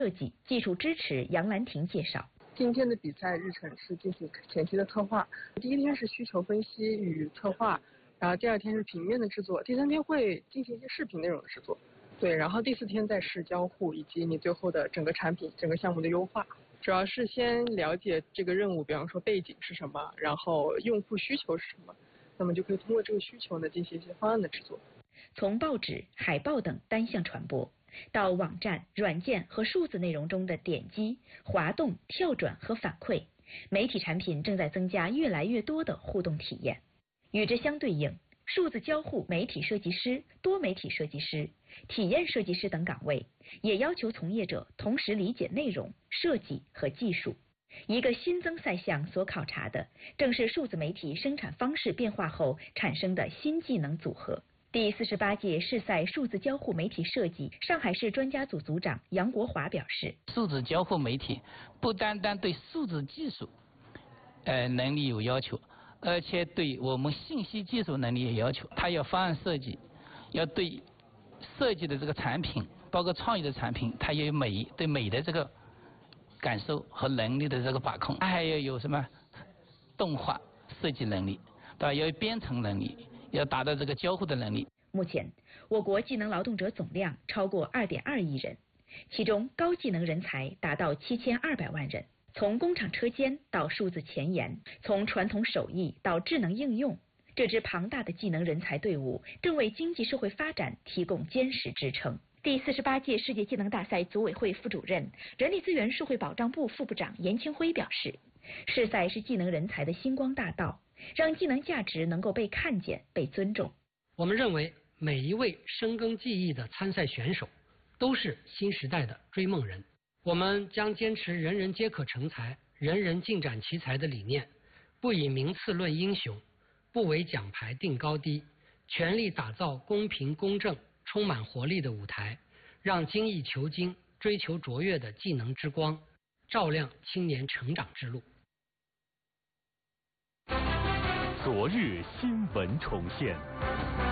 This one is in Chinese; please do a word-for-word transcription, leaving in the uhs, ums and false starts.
设计技术支持杨兰婷介绍。 今天的比赛日程是进行前期的策划，第一天是需求分析与策划，然后第二天是平面的制作，第三天会进行一些视频内容的制作，对，然后第四天再是交互以及你最后的整个产品、整个项目的优化。主要是先了解这个任务，比方说背景是什么，然后用户需求是什么，那么就可以通过这个需求呢进行一些方案的制作。 从报纸、海报等单向传播，到网站、软件和数字内容中的点击、滑动、跳转和反馈，媒体产品正在增加越来越多的互动体验。与之相对应，数字交互媒体设计师、多媒体设计师、体验设计师等岗位，也要求从业者同时理解内容、设计和技术。一个新增赛项所考察的，正是数字媒体生产方式变化后产生的新技能组合。第四十八届市赛数字交互媒体设计上海市专家组组长杨国华表示， 数字交互媒体不单单对数字技术呃能力有要求，而且对我们信息技术能力也要求。它要方案设计，要对设计的这个产品，包括创意的产品，它也有美对美的这个感受和能力的这个把控。它还要有什么动画设计能力，对吧？要有编程能力，要达到这个交互的能力。 目前，我国技能劳动者总量超过 二点二亿人，其中高技能人才达到七千二百万人。从工厂车间到数字前沿，从传统手艺到智能应用，这支庞大的技能人才队伍正为经济社会发展提供坚实支撑。第四十八届世界技能大赛组委会副主任、人力资源社会保障部副部长严清辉表示，世赛是技能人才的星光大道，让技能价值能够被看见、被尊重。 我们认为每一位深耕技艺的参赛选手都是新时代的追梦人。我们将坚持人人皆可成才、人人尽展奇才的理念，不以名次论英雄，不为奖牌定高低，全力打造公平公正、充满活力的舞台，让精益求精、追求卓越的技能之光照亮青年成长之路。 昨日新闻重现。